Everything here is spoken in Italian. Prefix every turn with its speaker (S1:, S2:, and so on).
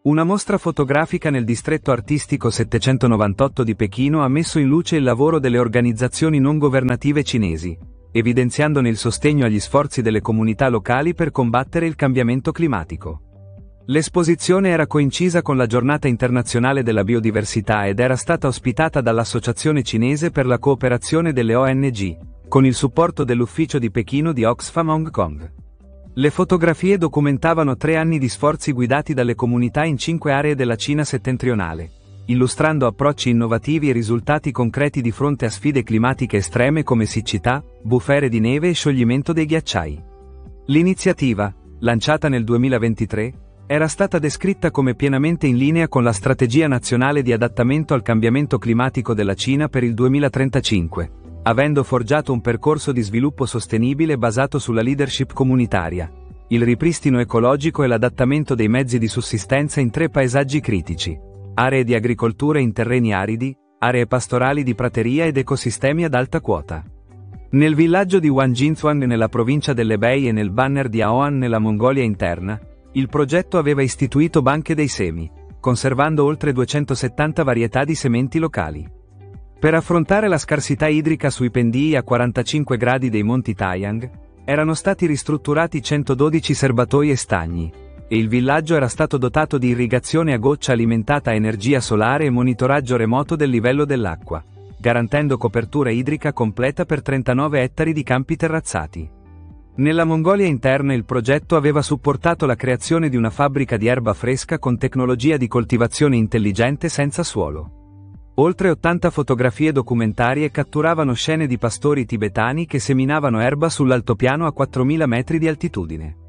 S1: Una mostra fotografica nel distretto artistico 798 di Pechino ha messo in luce il lavoro delle organizzazioni non governative cinesi, evidenziandone il sostegno agli sforzi delle comunità locali per combattere il cambiamento climatico. L'esposizione era coincisa con la Giornata internazionale della biodiversità ed era stata ospitata dall'Associazione cinese per la cooperazione delle ONG, con il supporto dell'ufficio di Pechino di Oxfam Hong Kong. Le fotografie documentavano 3 anni di sforzi guidati dalle comunità in 5 aree della Cina settentrionale, illustrando approcci innovativi e risultati concreti di fronte a sfide climatiche estreme come siccità, bufere di neve e scioglimento dei ghiacciai. L'iniziativa, lanciata nel 2023, era stata descritta come pienamente in linea con la Strategia Nazionale di Adattamento al Cambiamento Climatico della Cina per il 2035. Avendo forgiato un percorso di sviluppo sostenibile basato sulla leadership comunitaria, il ripristino ecologico e l'adattamento dei mezzi di sussistenza in 3 paesaggi critici: aree di agricoltura in terreni aridi, aree pastorali di prateria ed ecosistemi ad alta quota. Nel villaggio di Wanjinzuan nella provincia dell'Hebei e nel Banner di Aoan nella Mongolia interna, il progetto aveva istituito banche dei semi, conservando oltre 270 varietà di sementi locali. Per affrontare la scarsità idrica sui pendii a 45 gradi dei monti Taiyang, erano stati ristrutturati 112 serbatoi e stagni, e il villaggio era stato dotato di irrigazione a goccia alimentata a energia solare e monitoraggio remoto del livello dell'acqua, garantendo copertura idrica completa per 39 ettari di campi terrazzati. Nella Mongolia interna il progetto aveva supportato la creazione di una fabbrica di erba fresca con tecnologia di coltivazione intelligente senza suolo. Oltre 80 fotografie documentarie catturavano scene di pastori tibetani che seminavano erba sull'altopiano a 4000 metri di altitudine.